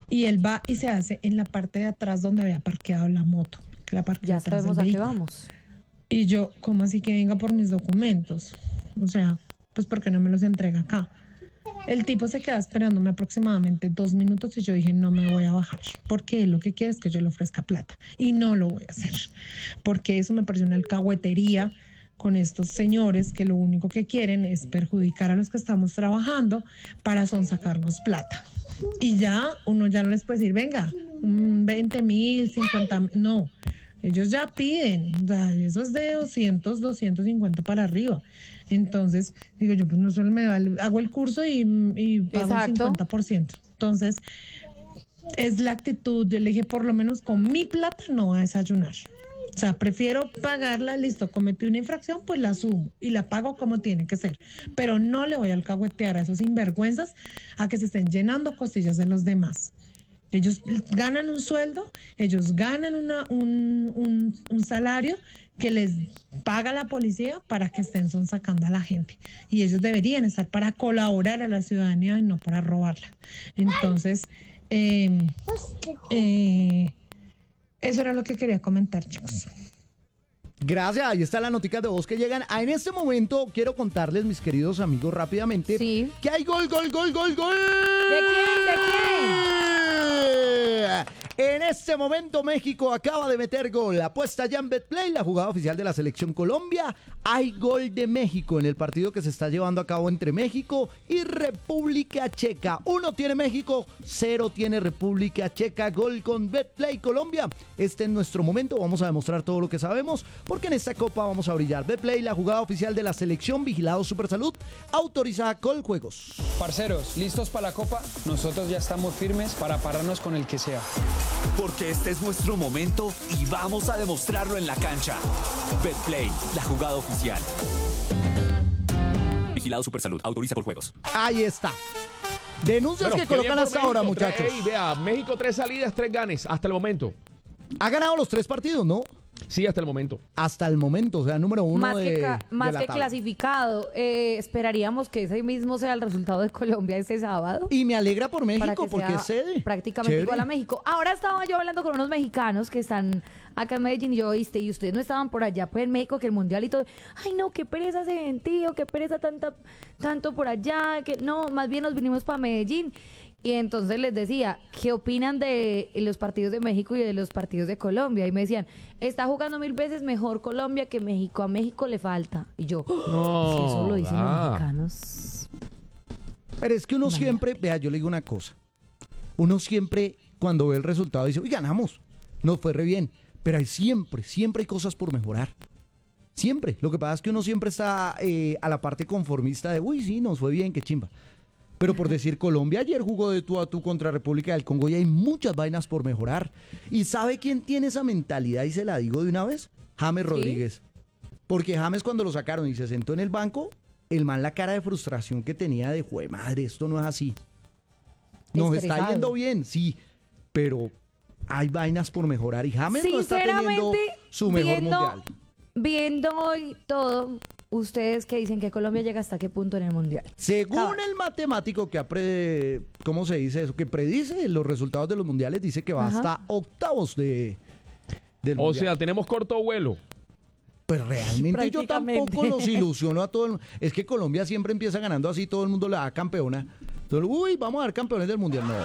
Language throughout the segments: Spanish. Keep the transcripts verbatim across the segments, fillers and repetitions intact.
Y él va y se hace en la parte de atrás donde había parqueado la moto, que la parqueó Ya atrás del sabemos a qué vehículo. vamos. Y yo, ¿cómo así que venga por mis documentos? O sea, pues ¿por qué no me los entrega acá? El tipo se queda esperándome aproximadamente dos minutos y yo dije, no me voy a bajar, porque él lo que quiere es que yo le ofrezca plata y no lo voy a hacer, porque eso me pareció una alcahuetería con estos señores que lo único que quieren es perjudicar a los que estamos trabajando para sonsacarnos plata. Y ya uno ya no les puede decir, venga, veinte mil, cincuenta mil, no. Ellos ya piden, o sea, eso es de doscientos, doscientos cincuenta para arriba. Entonces, digo yo, pues no solo me vale, hago el curso y, y pago el Exacto. cincuenta por ciento. Entonces, es la actitud. Yo le dije, por lo menos con mi plata no voy a desayunar. O sea, prefiero pagarla, listo, cometí una infracción, pues la asumo y la pago como tiene que ser. Pero no le voy a alcahuetear a esos sinvergüenzas a que se estén llenando costillas de los demás. Ellos ganan un sueldo, ellos ganan una, un, un, un salario que les paga la policía para que estén sacando a la gente. Y ellos deberían estar para colaborar a la ciudadanía y no para robarla. Entonces, eh, eh, eso era lo que quería comentar, chicos. Gracias, ahí está la notica de voz que llegan. Ah, en este momento quiero contarles, mis queridos amigos, rápidamente, Sí. que hay gol, gol, gol, gol, gol. ¿De quién? ¿De quién? En este momento México acaba de meter gol. Apuesta ya en Betplay, la jugada oficial de la selección Colombia. Hay gol de México en el partido que se está llevando a cabo entre México y República Checa. Uno tiene México, cero tiene República Checa. Gol con Betplay Colombia. Este es nuestro momento. Vamos a demostrar todo lo que sabemos porque en esta copa vamos a brillar. Betplay, la jugada oficial de la selección, vigilado Supersalud, autorizada Coljuegos. Parceros, ¿listos para la copa? Nosotros ya estamos firmes para pararnos con el que sea. Porque este es nuestro momento y vamos a demostrarlo en la cancha. Betplay, la jugada oficial. Vigilado Supersalud, autoriza por juegos. Ahí está. Denuncias Bueno, que qué colocan bien por hasta ahora, México. muchachos. Ey, vea, México tres salidas, tres ganes, hasta el momento. Ha ganado los tres partidos, ¿no? Sí, hasta el momento. Hasta el momento, o sea, número uno Más de, que, ca- de más la que tabla. clasificado, eh, esperaríamos que ese mismo sea el resultado de Colombia este sábado. Y me alegra por para México, que porque sea es sede. prácticamente Chévere. igual a México. Ahora estaba yo hablando con unos mexicanos que están acá en Medellín y yo, ¿viste? Y ustedes no estaban por allá, pues en México, que el mundial y todo. Ay, no, qué pereza ese gentío, qué pereza tanta, tanto por allá, que no, más bien nos vinimos para Medellín. Y entonces les decía, ¿qué opinan de los partidos de México y de los partidos de Colombia? Y me decían, está jugando mil veces mejor Colombia que México, a México le falta. Y yo, No, si eso lo dicen los ah. mexicanos. Pero es que uno siempre, vea, yo le digo una cosa. Uno siempre, cuando ve el resultado, dice, uy, ganamos. Nos fue re bien. Pero hay siempre, siempre hay cosas por mejorar. Siempre. Lo que pasa es que uno siempre está eh, a la parte conformista de, uy, sí, nos fue bien, qué chimba. Pero por decir, Colombia ayer jugó de tú a tú contra República del Congo y hay muchas vainas por mejorar. ¿Y sabe quién tiene esa mentalidad? Y se la digo de una vez, James Rodríguez. Porque James, cuando lo sacaron y se sentó en el banco, el man, la cara de frustración que tenía de, jue madre, esto no es así. Nos está Estresado. yendo bien, sí, pero hay vainas por mejorar y James no está teniendo Sinceramente, su mejor viendo, mundial. viendo hoy todo, ustedes que dicen que Colombia llega hasta qué punto en el mundial. Según Cabal. el matemático que ha pre, ¿cómo se dice eso? Que predice los resultados de los mundiales, dice que va Ajá. hasta octavos de del O mundial. sea, tenemos corto vuelo. Pues realmente yo Prácticamente. tampoco los ilusiono a todo el mundo. Es que Colombia siempre empieza ganando así, todo el mundo le da campeona. Entonces, uy, vamos a dar campeones del mundial. No.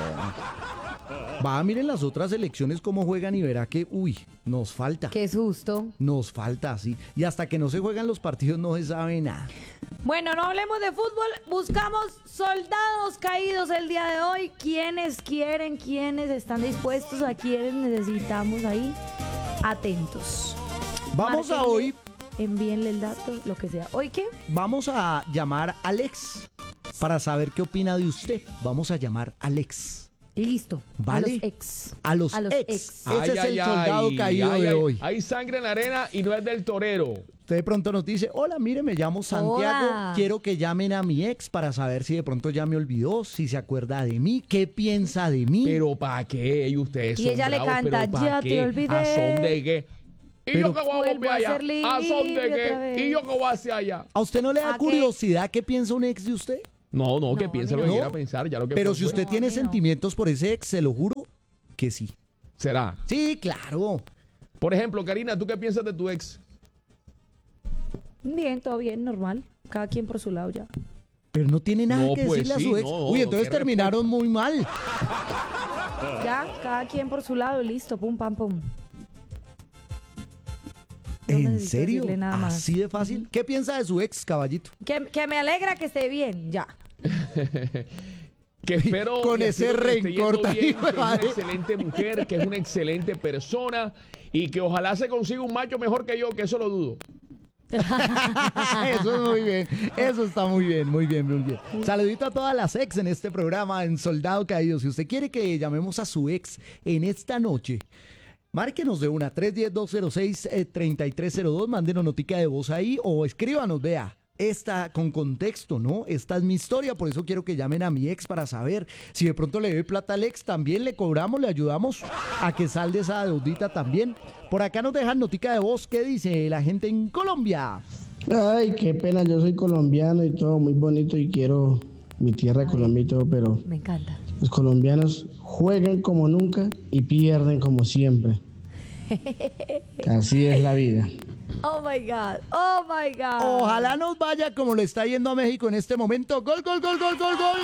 Va, miren las otras selecciones cómo juegan y verá que, uy, nos falta. Qué susto. Nos falta, sí. Y hasta que no se juegan los partidos no se sabe nada. Bueno, no hablemos de fútbol, buscamos soldados caídos el día de hoy. ¿Quiénes quieren? ¿Quiénes están dispuestos? ¿A quiénes necesitamos ahí? Atentos. Vamos a Márquenle, hoy, envíenle el dato, lo que sea. ¿Hoy qué? vamos a llamar a Alex para saber qué opina de usted. Vamos a llamar a Alex. Listo. Vale. A los ex. A los, A los ex. ex. Ese es el soldado caído ay, de ay, hoy. Hay sangre en la arena y no es del torero. Usted de pronto nos dice, hola, mire, me llamo Santiago, Hola. quiero que llamen a mi ex para saber si de pronto ya me olvidó, si se acuerda de mí, qué piensa de mí. Pero ¿para qué? Y ustedes Y son ella le bravos, canta, pero ¿pa' "Ya te qué? olvidé". ¿A son de qué? ¿Y Pero- yo qué voy a Vuelvo volver a allá? ser ¿A son de libre otra qué? vez. ¿Y yo qué voy a hacer allá? ¿A usted no le da ¿A qué? curiosidad qué piensa un ex de usted? No, no, que No, piense a mí lo que no. quiera pensar, ya lo que Pero fue, si fue. usted No, tiene a mí no. sentimientos por ese ex, se lo juro que sí. ¿Será? Sí, claro. Por ejemplo, Karina, ¿tú qué piensas de tu ex? Bien, todo bien, normal. Cada quien por su lado ya. Pero no tiene nada No, que pues decirle sí, a su ex. no, Uy, entonces qué terminaron muy mal. Ya, cada quien por su lado y listo, pum, pam, pum. No ¿En necesito serio? decirle nada más. ¿Así de fácil? ¿Qué piensa de su ex, caballito? Que, que me alegra que esté bien, ya. Que espero Con que ese espero que esté yendo rencor tan bien, hijo que de es una madre. excelente mujer, que es una excelente persona y que ojalá se consiga un macho mejor que yo, que eso lo dudo. Eso es muy bien. Eso está muy bien, muy bien, muy bien. Saludito a todas las ex en este programa en Soldado Caído. Si usted quiere que llamemos a su ex en esta noche, márquenos de una tres uno cero, dos cero seis, tres tres cero dos, mándenos notica de voz ahí o escríbanos, vea. Esta con contexto, ¿no? Esta es mi historia, por eso quiero que llamen a mi ex para saber si de pronto le debe plata al ex, también le cobramos, le ayudamos a que salde esa deudita también. Por acá nos dejan notica de voz, ¿qué dice la gente en Colombia? Ay, qué pena, yo soy colombiano y todo muy bonito y quiero mi tierra Colombia y todo, pero Me encanta. los colombianos juegan como nunca y pierden como siempre. Así es la vida. Oh my God, oh my God. Ojalá nos vaya como le está yendo a México en este momento. ¡Gol, gol, gol, gol, gol, gol!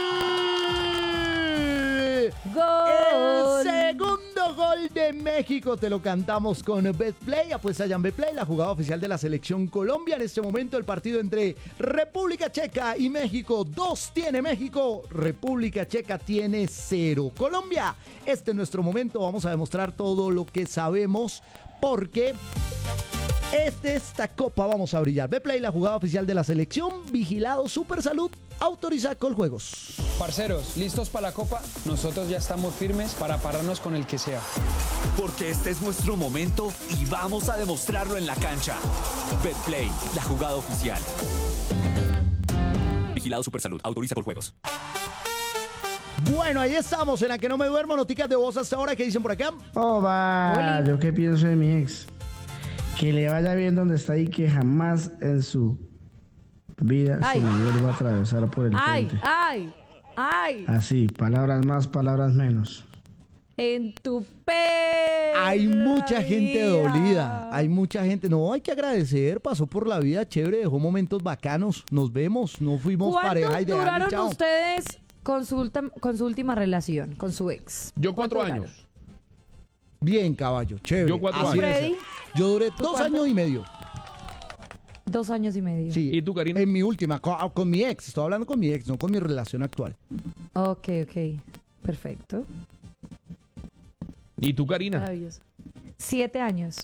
Gol. El segundo gol de México te lo cantamos con Betplay. Apuesta ya en Betplay, la jugada oficial de la selección Colombia. En este momento el partido entre República Checa y México. Dos tiene México, República Checa tiene cero. Colombia, este es nuestro momento. Vamos a demostrar todo lo que sabemos porque este, esta copa vamos a brillar. Betplay, la jugada oficial de la selección. Vigilado Super Salud. Autoriza Coljuegos. Parceros, ¿listos para la copa? Nosotros ya estamos firmes para pararnos con el que sea. Porque este es nuestro momento y vamos a demostrarlo en la cancha. Betplay, la jugada oficial. Vigilado Supersalud, autoriza por juegos. Bueno, ahí estamos, en la que no me duermo. Noticas de voz hasta ahora. ¿Qué dicen por acá? Oh, va, yo qué pienso de mi ex. Que le vaya bien donde está y que jamás en su vida Ay. se me vuelva a atravesar por el Ay, frente. ay, ay. Así, palabras más, palabras menos. En tu pe. Hay mucha gente dolida. Hay mucha gente. No, hay que agradecer. Pasó por la vida chévere. Dejó momentos bacanos. Nos vemos. No fuimos pareja y ¿Cuánto de duraron chao. ustedes con su, ultim- con su última relación, con su ex? Yo cuatro ¿Cuánto años. Bien, caballo. Chévere. Yo cuatro Así años. debe Freddy? ser. Yo duré dos cuánto? años y medio. Dos años y medio. Sí. ¿Y tú, Karina? En mi última, con, con mi ex. Estoy hablando con mi ex, no con mi relación actual. Ok, ok. Perfecto. ¿Y tú, Karina? Maravilloso. Siete años.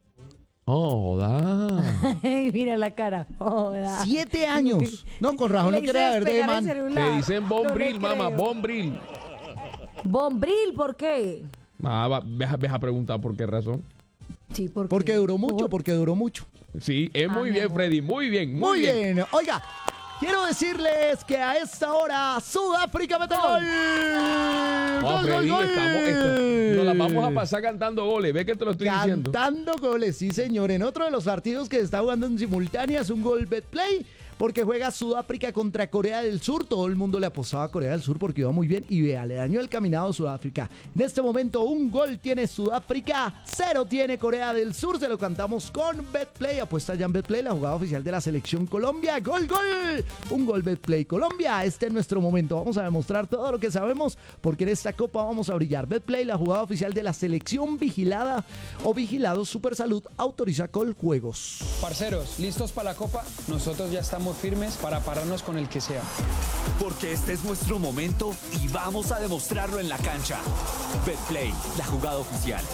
Oh, da. Mira la cara. Joda. Siete años. No, con razón Le no hice quería ver de despegar el man. celular. Te dicen No le bombril, mamá, creo. bombril. Bombril, ¿por qué? Ah, va, deja, deja preguntar por qué razón. Sí, ¿por qué? Porque duró mucho, Por- porque duró mucho. Sí, es Ah, muy mi bien, amor. Freddy, muy bien, muy, Muy bien. bien. Oiga, quiero decirles que a esta hora Sudáfrica mete gol. No, Gol, Freddy, gol, gol. estamos, esto- nos las vamos a pasar cantando goles. Ve que te lo estoy diciendo. Cantando goles, sí señor. En otro de los partidos que se está jugando en simultánea es un gol Betplay, porque juega Sudáfrica contra Corea del Sur. Todo el mundo le apostaba a Corea del Sur porque iba muy bien y vea, le dañó el caminado a Sudáfrica. En este momento un gol tiene Sudáfrica, cero tiene Corea del Sur. Se lo cantamos con Betplay. Apuesta ya en Betplay, la jugada oficial de la selección Colombia. Gol, gol. Un gol Betplay Colombia. Este es nuestro momento. Vamos a demostrar todo lo que sabemos porque en esta copa vamos a brillar. Betplay, la jugada oficial de la selección vigilada o vigilado Super Salud. Autoriza Coljuegos. Parceros, ¿listos para la copa? Nosotros ya estamos firmes para pararnos con el que sea. Porque este es nuestro momento y vamos a demostrarlo en la cancha. Betplay, la jugada oficial.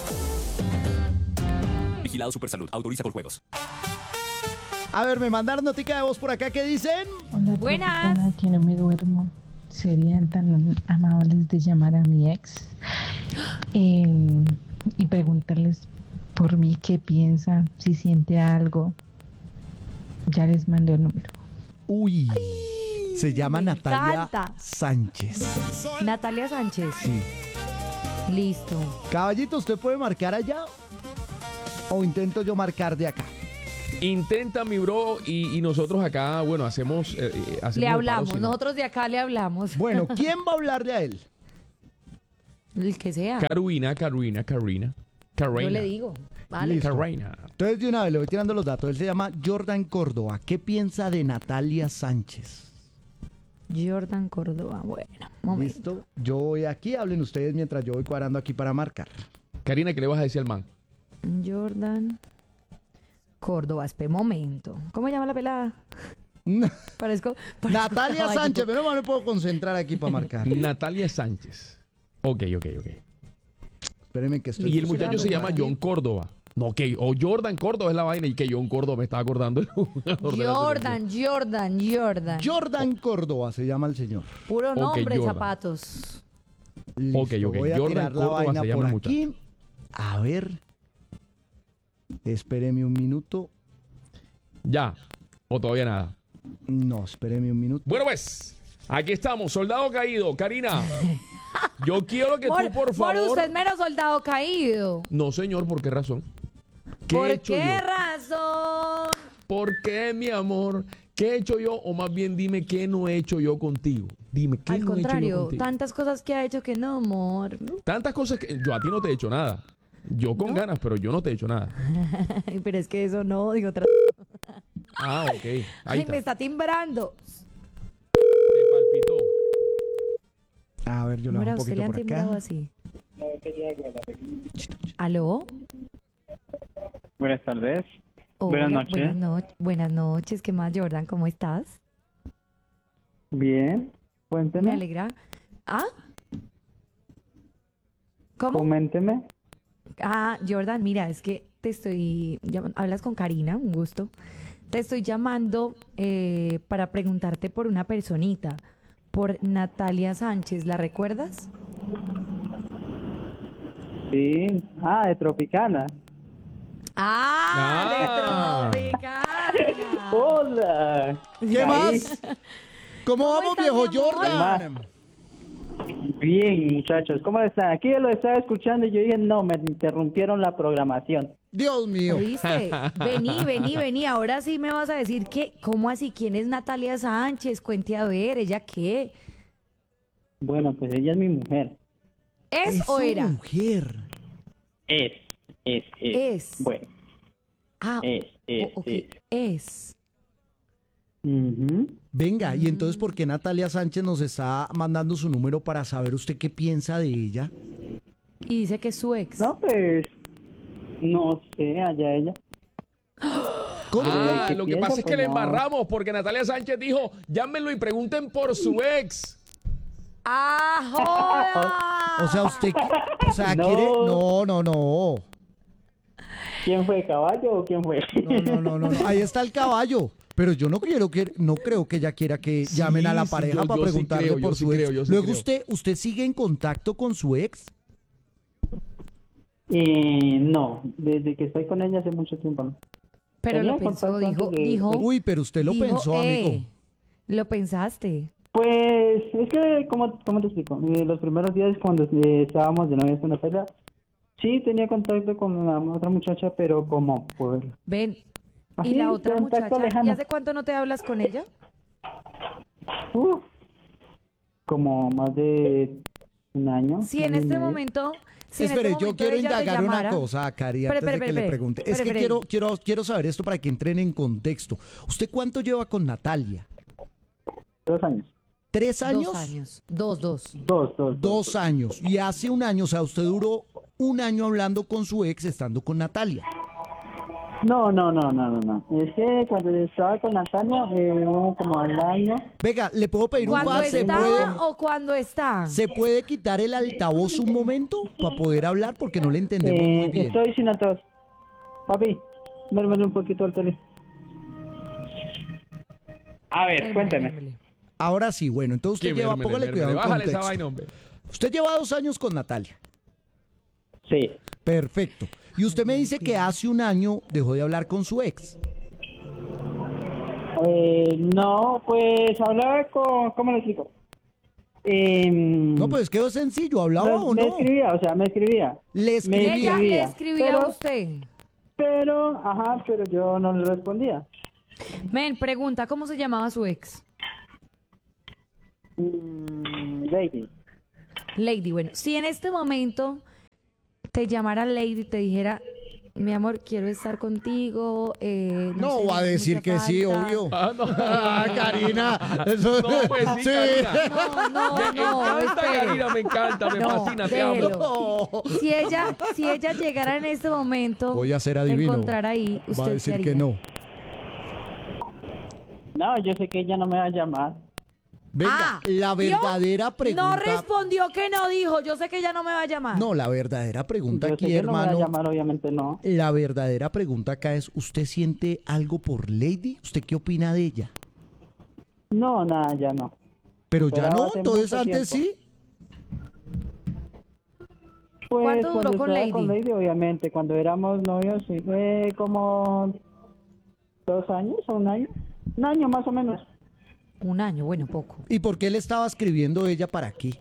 Vigilado Supersalud, autoriza por juegos. A ver, me mandaron notica de voz por acá. ¿Qué dicen? Hola, Buenas. tropical, aquí no me duermo. Serían tan amables de llamar a mi ex eh, y preguntarles por mí qué piensa, si siente algo. Ya les mandé el número. Uy, se llama me Natalia encanta. Sánchez. Natalia Sánchez. Sí. Listo. Caballito, ¿usted puede marcar allá? ¿O intento yo marcar de acá? Intenta, mi bro, y, y nosotros acá, bueno, hacemos. eh, eh, hacemos Le el hablamos. paro, si no. Nosotros de acá le hablamos. Bueno, ¿quién va a hablarle a él? El que sea. Carolina, Carolina, Carolina. Carolina. Yo le digo. Vale. Listo. Carolina. Entonces de una vez le voy tirando los datos. Él se llama Jordan Córdoba. ¿Qué piensa de Natalia Sánchez? Jordan Córdoba. Bueno, momento. Listo. Yo voy aquí, hablen ustedes mientras yo voy cuadrando aquí para marcar. Karina, ¿qué le vas a decir al man? Jordan Córdoba. Espera, momento. ¿Cómo llama la pelada? Parezco, parezco Natalia caballo. Sánchez, pero no me puedo concentrar aquí para marcar. Natalia Sánchez. Ok, ok, ok. Espérenme que estoy. Y el muchacho se llama buscando John Córdoba. No, que o Jordan Córdoba es la vaina y que John Córdoba me estaba acordando. el jugador de la Jordan, Jordan, Jordan. Jordan Córdoba se llama el señor. Puro Ok, nombre, Jordan. zapatos. Listo, Ok, ok. voy a Jordan tirar la Córdoba vaina se llama por el aquí. A ver. Espéreme un minuto. selección. Ya. O todavía nada. No, espéreme un minuto. Bueno, pues, aquí estamos. Soldado caído. Karina, yo quiero que Por, tú, por por favor... usted menos soldado caído. No, señor, ¿por qué razón? ¿Qué he ¿Por hecho qué yo? razón? ¿Por qué, mi amor? ¿Qué he hecho yo? O más bien dime qué no he hecho yo contigo. Dime, ¿qué Al no he hecho yo contrario, contigo? tantas cosas que ha hecho que no, amor. Tantas cosas que yo a ti no te he hecho nada. Yo con ganas, pero yo no te he hecho nada. Pero es que eso no, digo otra. Ah, ok. Ahí Ay, está. me está timbrando. Te palpitó. A ver, yo le Mira, hago un usted le poquito han por acá. timbrado así. ¿Aló? Buenas tardes. Hola, Buenas noches. Buenas, no- buenas noches. ¿Qué más, Jordan? ¿Cómo estás? Bien. Me Cuénteme. alegra. ¿Ah? ¿Cómo? Coménteme. Ah, Jordan, mira, es que te estoy llam- hablas con Karina, un gusto. Te estoy llamando eh, para preguntarte por una personita, por Natalia Sánchez, ¿la recuerdas? Sí. Ah, de Tropicana. ¡Ah! de Tropicana. Hola. ¿Qué más? ¿Cómo vamos, estás, viejo mi amor? Jordan? Bien, muchachos. ¿Cómo están? Aquí lo estaba escuchando y yo dije, no, me interrumpieron la programación. Dios mío. ¿Oíste? Vení, vení, vení. Ahora sí me vas a decir que, ¿cómo así? ¿Quién es Natalia Sánchez? Cuente a ver, ¿ella qué? Bueno, pues ella es mi mujer. ¿Es o su era? mujer. Es. Es. Es. Es. Bueno. Ah, Es. Es. o- ok, es. es. Ujú. Venga, ¿y entonces por qué Natalia Sánchez nos está mandando su número para saber usted qué piensa de ella? Y dice que es su ex. No, pues. No sé, allá ella. ¿Cómo? Ah, ¿qué lo que piensa? pasa es que Pues le no. embarramos porque Natalia Sánchez dijo, llámenlo y pregunten por su ex. ¡Ah, joda! O sea, usted, o sea, No. quiere, no, no, no, ¿Quién fue, caballo o quién fue? no, no, no, no, no. Ahí está el caballo. Pero yo no quiero que, no creo que ella quiera que Sí, llamen a la sí, pareja yo- para yo sí preguntarle creo, yo por sí su ex. creo, yo sí Luego creo. usted, usted sigue en contacto con su ex. Eh, no, desde que estoy con ella hace mucho tiempo. ¿no? Pero Tenía lo pensó, contacto dijo, antes de- dijo. Uy, pero usted lo dijo, pensó, eh, amigo. Lo pensaste. Pues es que, ¿cómo, cómo te explico? Eh, los primeros días cuando eh, estábamos de novios con Natalia, sí tenía contacto con la otra muchacha, pero como por... Ven. Así, ¿Y la otra contacto muchacha? lejano. ¿Y hace cuánto no te hablas con ella? Uf, como más de un año. Si en año y este medio. momento. Si en Espere, este yo momento quiero ella te indagar llamara- una cosa, Cari, Espere, antes de espere, que le espere, pregunte. es espere, que espere. quiero, quiero, quiero saber esto para que entren en contexto. ¿Usted cuánto lleva con Natalia? Dos años. ¿Tres años? Dos años. Dos, dos. Dos, dos. Dos años. Y hace un año, o sea, usted duró un año hablando con su ex estando con Natalia. No, no, no, no, no, no. Es que cuando estaba con Natalia, eh, hubo como al año. Venga, ¿le puedo pedir un ¿Cuándo favor? ¿Se estaba puede, o cuando está? ¿Se puede quitar el altavoz un momento para poder hablar? Porque no le entendemos Eh, muy bien. estoy sin altavoz. Papi, duérmele un poquito al tele. A ver, Él, cuénteme. él, él. Ahora sí, bueno, entonces usted Qué lleva, mérmele, póngale mérmele. cuidado al Bájale esa contexto. vaina, hombre. Usted lleva dos años con Natalia. Sí. Perfecto. Y usted me dice que hace un año dejó de hablar con su ex. Eh, no, pues hablaba con... ¿Cómo le explico? Eh, No, pues quedó sencillo, ¿hablaba me, o me no? escribía, o sea, me escribía. Le Me escribía. Ella le escribía, escribía pero- a usted. Pero, ajá, pero yo no le respondía. Men, pregunta, ¿cómo se llamaba su ex? Mm, Lady. Lady, bueno, si en este momento te llamara Lady y te dijera, mi amor, quiero estar contigo. Eh, no No, sé, va a me hace decir mucha que sí, falta. obvio. Ah, no. Ah, Karina. Eso... No, pues sí, Karina. No, no, Me no, encanta, espere. Karina, me encanta, me No, fascina, te déjelo. amo. Si ella, si ella llegara en este momento, Voy a ser adivino. encontrar ahí, usted Va a qué decir haría? que no. No, yo sé que ella no me va a llamar. Venga, Ah, la ¿vio? verdadera pregunta. No respondió que no dijo. Yo sé que ella no me va a llamar. No, la verdadera pregunta Yo sé aquí, que no me va a hermano. llamar, obviamente no. La verdadera pregunta acá es, ¿usted siente algo por Lady? ¿Usted qué opina de ella? No, nada, ya no. Pero ya Pero no, hace entonces mucho antes tiempo. sí. Pues ¿Cuánto duró cuando con estaba Lady? con Lady, obviamente. Cuando éramos novios, sí, fue como dos años o un año. Un año más o menos. Un año, bueno, poco. ¿Y por qué le estaba escribiendo ella para qué?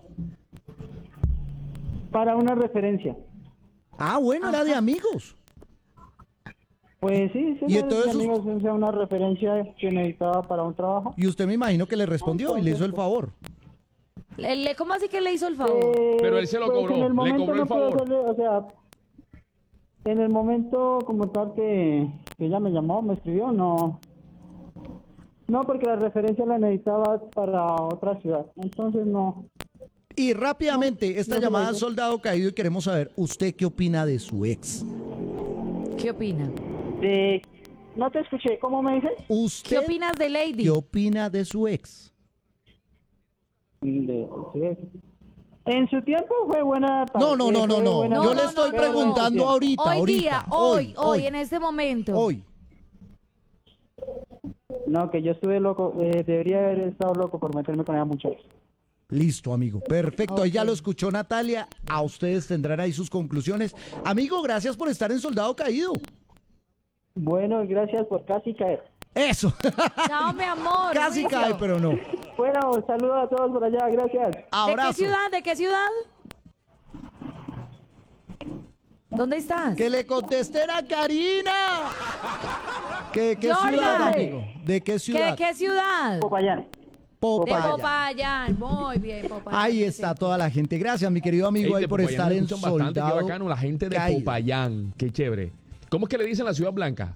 Para una referencia. Ah, bueno, era de amigos. Pues sí, sí, ¿Y me- entonces mi amigo, o sea, una referencia que necesitaba para un trabajo. Y usted me imagino que le respondió y le hizo el favor. Le- le- ¿Cómo así que le hizo el favor? Eh, Pero él se lo pues, cobró, en el le momento cobró el no pude favor. hacerle, o sea, en el momento como tal que, que ella me llamó, me escribió, no. No, porque la referencia la necesitaba para otra ciudad. Entonces no. Y rápidamente, esta no se lo llamada hizo. Soldado Caído y queremos saber, ¿usted qué opina de su ex? ¿Qué opina? De, no te escuché, ¿cómo me dices? ¿Usted ¿Qué opinas de Lady? qué opina de su ex? De- sí. En su tiempo fue buena. No, no, no, no, fue no. buena- Yo No, le no, estoy no, no, preguntando no. ahorita, Hoy ahorita. día, hoy, hoy, en este momento. Hoy. No, que yo estuve loco, eh, debería haber estado loco por meterme con esa muchacha. Listo, amigo. Perfecto. Ahí ya Ok. lo escuchó Natalia. A ustedes tendrán ahí sus conclusiones. Amigo, gracias por estar en Soldado Caído. Bueno, gracias por casi caer. Eso. Chao, mi amor. Casi juicio. cae, pero no. Bueno, saludos a todos por allá, gracias. ¿De qué Abrazo. ciudad? ¿De qué ciudad? ¿Dónde estás? Que le contesten a Karina. ¿Qué, qué Jordan. ciudad, amigo? ¿De qué ¿Qué, ciudad? qué ciudad? Popayán. De Popayán. Popayán. Muy bien, Popayán. Ahí está toda la gente. Gracias, mi querido amigo, Ey, ahí de por Popayán estar me en escuchan bastante, Soldado qué bacano, la gente de Caído. Popayán, qué chévere. ¿Cómo es que le dicen la Ciudad Blanca?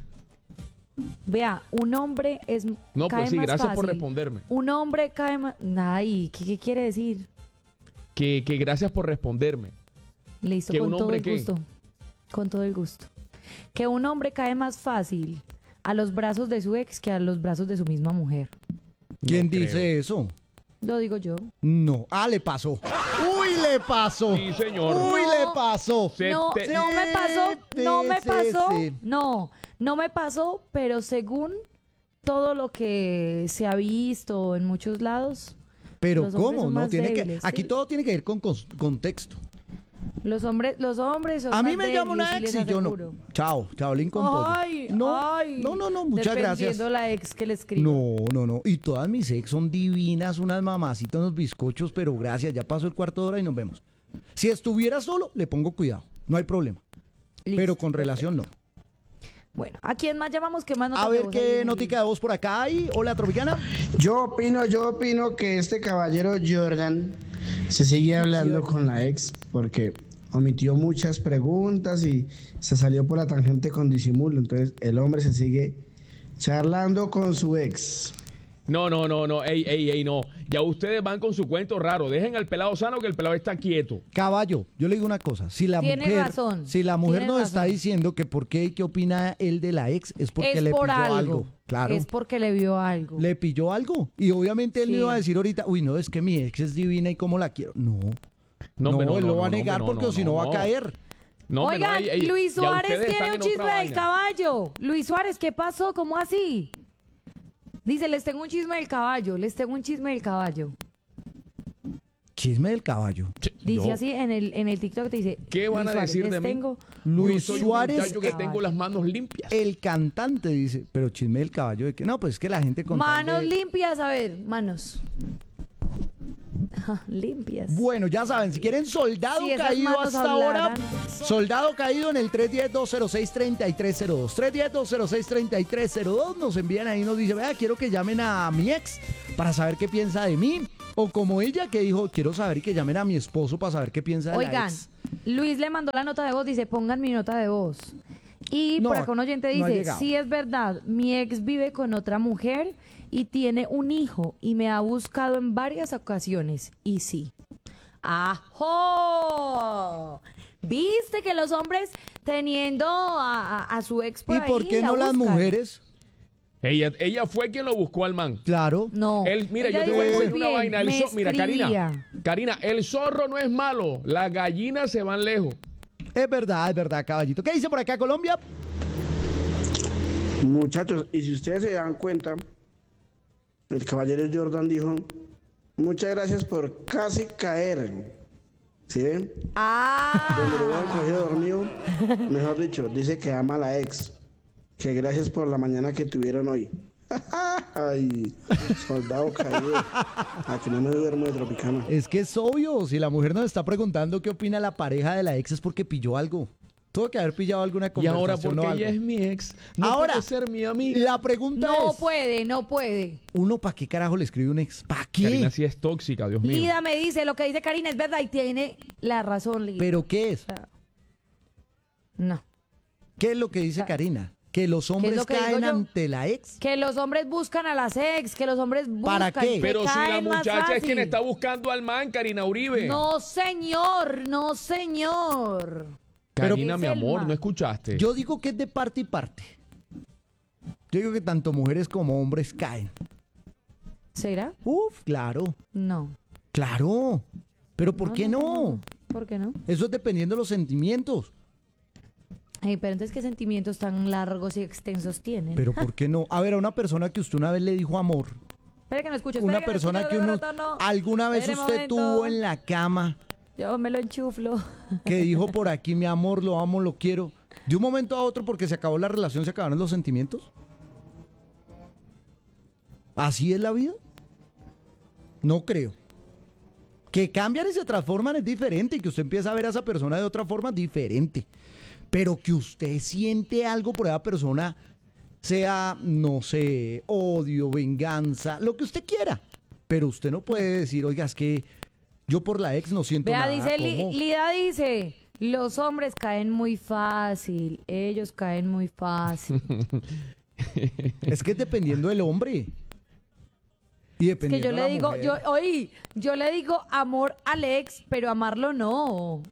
Vea, un hombre es. No, cae pues sí, más gracias por fácil. responderme. Un hombre cae más. Ay, ¿qué, qué quiere decir? Que, que gracias por responderme. Listo, ¿Que con un todo hombre el qué? gusto. Con todo el gusto. Que un hombre cae más fácil a los brazos de su ex que a los brazos de su misma mujer. ¿Quién No dice creo. eso? Lo digo yo. No. Ah, le pasó. Uy, le pasó. Sí, señor. Uy, No. le pasó. Se No, te- no me pasó, no me Sí, pasó, sí. no, no me pasó, pero según todo lo que se ha visto en muchos lados, Pero Los hombres ¿cómo? son No más tiene que. débiles, Aquí sí. todo tiene que ir con cons- contexto. los hombres, los hombres son A mí más me llama una débiles, sí ex y les yo no. aseguro. Chao, chao, Lincoln Pollo. Ay, no, ay. no, no, no, muchas gracias. Dependiendo la ex que le escriba. No, no, no. Y todas mis ex son divinas, unas mamacitas, unos bizcochos, pero gracias, ya pasó el cuarto de hora y nos vemos. Si estuviera solo, le pongo cuidado, no hay problema. Listo. Pero con relación no. Bueno, ¿a quién más llamamos? ¿Qué más notas A de ver voz qué hay? notica de voz por acá hay. Hola, Tropicana. Yo opino, yo opino que este caballero Jordan se sigue hablando con la ex porque omitió muchas preguntas y se salió por la tangente con disimulo. Entonces el hombre se sigue charlando con su ex. No, no, no, no, ey, ey, ey, no. Ya ustedes van con su cuento raro. Dejen al pelado sano que el pelado está quieto. Caballo, yo le digo una cosa, si la Tiene mujer, razón, si la mujer tiene nos está razón. diciendo que por qué y qué opina él de la ex, es porque Es le por pilló algo. algo. Claro. Es porque le vio algo. Le pilló algo. Y obviamente él Sí. no iba a decir ahorita, uy, no, es que mi ex es divina y cómo la quiero. No. No, hombre, él lo va a no, negar hombre, porque si no va a caer. No, hombre, no, Oigan, ey, ey, Luis ya Suárez ustedes tiene están un en otra chisme del vaina. caballo. Luis Suárez, ¿qué pasó? ¿Cómo así? Dice, les tengo un chisme del caballo, les tengo un chisme del caballo. Chisme del caballo. Dice Yo- así en el, en el TikTok, te dice, ¿Qué van Luis a Suárez, decir les de mí? tengo Luis Yo soy un Suárez, muchacho que eh, tengo las manos limpias. El cantante dice, pero chisme del caballo de que no, pues es que la gente con tal manos de- limpias, a ver, manos. Limpias. Bueno, ya saben, si quieren soldado Si esas caído manos hasta ahora, hablaran. soldado caído en el tres uno cero, dos cero seis, tres tres cero dos. tres uno cero, dos cero seis, tres tres cero dos. Nos envían ahí, nos dice, vea, quiero que llamen a mi ex para saber qué piensa de mí. O como ella que dijo, quiero saber y que llamen a mi esposo para saber qué piensa de la Oigan, ex. Luis le mandó la nota de voz, dice, pongan mi nota de voz. Y No, por acá un oyente no ha dice, llegado. sí es verdad, mi ex vive con otra mujer y tiene un hijo y me ha buscado en varias ocasiones. Y sí. ¡Ajo! ¿Viste que los hombres teniendo a, a- a su ex por ¿Y ahí por qué la no las buscan? mujeres? Ella, ella fue quien lo buscó al man. Claro. No. Él, mira, Ella yo te dijo voy a muy decir una bien, vaina. El me zo- mira, Karina, escribía. Karina, el zorro no es malo. Las gallinas se van lejos. Es verdad, es verdad, caballito. ¿Qué dice por acá Colombia? Muchachos, y si ustedes se dan cuenta, el caballero Jordan dijo, muchas gracias por casi caer. ¿Sí ven? Donde lo Ah, hubieran cogido dormido, mejor dicho, dice que ama a la ex. Que gracias por la mañana que tuvieron hoy. Ay, soldado caído. Aquí no me duermo de Tropicana. Es que es obvio, si la mujer nos está preguntando qué opina la pareja de la ex es porque pilló algo. Tuvo que haber pillado alguna Y conversación ahora, porque o algo. ella es mi ex, no Ahora, puede ser mi amiga. La pregunta no es, puede, no puede. ¿uno para qué carajo le escribe un ex? ¿Para qué? Karina sí es tóxica, Dios mío. Lida me dice, lo que dice Karina es verdad y tiene la razón, Lida. ¿Pero qué es? No. ¿Qué es lo que dice Karina? ¿Que los hombres lo que digo caen yo? ante la ex? Que los hombres buscan a las ex, que los hombres buscan. ¿Para qué? que Pero si la caen más muchacha es fácil. quien está buscando al man, Karina Uribe. No, señor, no, señor. Karina, mi Dice el amor, man. ¿no escuchaste? Yo digo que es de parte y parte. Yo digo que tanto mujeres como hombres caen. ¿Será? Uf, claro, No. claro. Pero ¿por No, qué no, no? no, no. ¿Por qué no? Eso es dependiendo de los sentimientos. Ay, pero entonces, ¿qué sentimientos tan largos y extensos tienen? Pero ¿por qué no? A ver, a una persona que usted una vez le dijo amor, Espera que no escucho. una espera que no persona escucho, que uno retorno. alguna vez Espere un usted momento. tuvo en la cama, Yo me lo enchuflo. que dijo por aquí mi amor, lo amo, lo quiero, de un momento a otro porque se acabó la relación, se acabaron los sentimientos. ¿Así es la vida? No creo. Que cambian y se transforman es diferente y que usted empieza a ver a esa persona de otra forma es diferente. Pero que usted siente algo por esa persona, sea, no sé, odio, venganza, lo que usted quiera. Pero usted no puede decir, oiga, es que yo por la ex no siento Vea, nada. dice, Li- ¿cómo? Lida dice, los hombres caen muy fácil, ellos caen muy fácil. Es que es dependiendo del hombre. Y Es que dependiendo yo de le la digo, mujer. yo, oí, yo le digo amor al ex, pero amarlo no.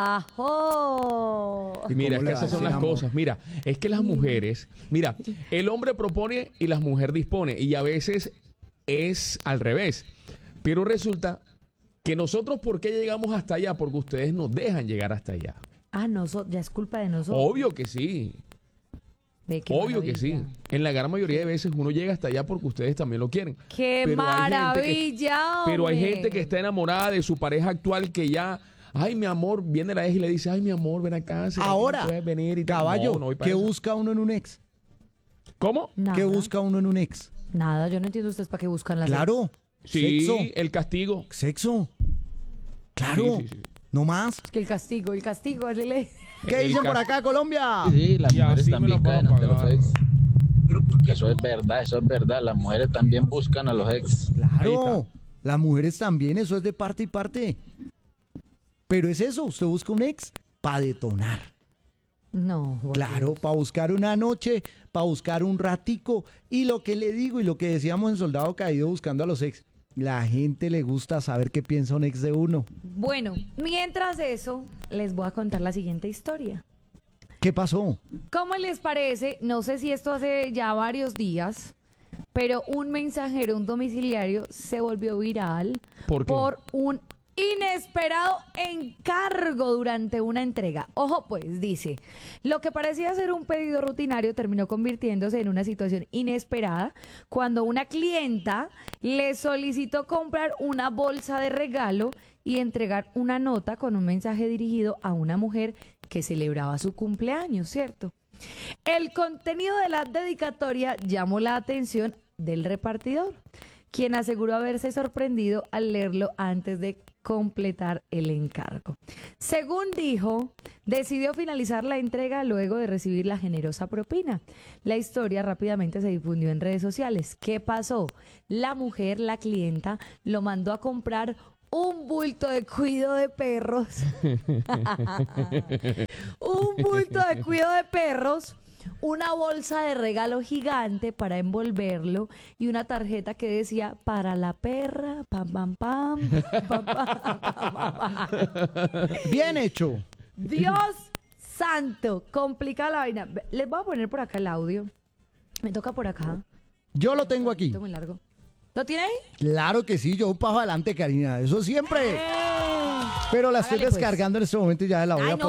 Ajo. ¿Y Mira, es cómo que le va a esas son decir las amor? cosas. Mira, es que las mujeres, mira, el hombre propone y la mujer dispone. Y a veces es al revés. Pero resulta que nosotros, ¿por qué llegamos hasta allá? Porque ustedes nos dejan llegar hasta allá. Ah, nosotros, ya es culpa de nosotros. Obvio que sí. Ve, qué Obvio que sí. maravilla. En la gran mayoría de veces uno llega hasta allá porque ustedes también lo quieren. ¡Qué Pero hay gente que- maravilla! Pero hay hombre. gente que está enamorada de su pareja actual que ya, ay, mi amor, viene la ex y le dice, ay, mi amor, ven acá. ¿será que Ahora, no puedes venir? Y tal? caballo, No, no voy para ¿qué eso. busca uno en un ex? ¿Cómo? Nada, ¿Qué busca uno en un ex? Nada, yo no entiendo ustedes para qué buscan las Claro, Sí, sexo, el castigo. sexo. Claro, Sí, sí, sí. no más. ex. Que el castigo, el castigo, es ley. ¿Qué El dicen por ca- acá, Colombia? Sí, las Y mujeres así me también lo puedo caen ante los pagar. ex. Eso es verdad, eso es verdad. Las mujeres también buscan a los ex. Ahí Claro, está. las mujeres también, eso es de parte y parte. Pero es eso, usted busca un ex para detonar. No, por Claro, Dios. para buscar una noche, para buscar un ratico. Y lo que le digo y lo que decíamos en Soldado Caído buscando a los ex, la gente le gusta saber qué piensa un ex de uno. Bueno, mientras eso, les voy a contar la siguiente historia. ¿Qué pasó? ¿Cómo les parece? No sé si esto hace ya varios días, pero un mensajero, un domiciliario, se volvió viral ¿Por qué? un inesperado encargo durante una entrega. Ojo, pues, dice, lo que parecía ser un pedido rutinario terminó convirtiéndose en una situación inesperada cuando una clienta le solicitó comprar una bolsa de regalo y entregar una nota con un mensaje dirigido a una mujer que celebraba su cumpleaños, ¿cierto? El contenido de la dedicatoria llamó la atención del repartidor, quien aseguró haberse sorprendido al leerlo antes de completar el encargo. Según dijo, decidió finalizar la entrega luego de recibir la generosa propina. La historia rápidamente se difundió en redes sociales. ¿Qué pasó? La mujer, la clienta, lo mandó a comprar un bulto de cuido de perros. Un bulto de cuido de perros, una bolsa de regalo gigante para envolverlo y una tarjeta que decía para la perra, pam, pam, pam, pam, pam, pam, pam. Bien hecho. Dios santo, complica la vaina. Les voy a poner por acá el audio. Me toca por acá. Yo lo tengo aquí. Esto es muy largo. ¿Lo tiene ahí? Claro que sí, yo un paso adelante, Karina. Eso siempre. ¡Eh! Pero la estoy Hágale, pues. descargando en este momento y ya la voy Ay, a no,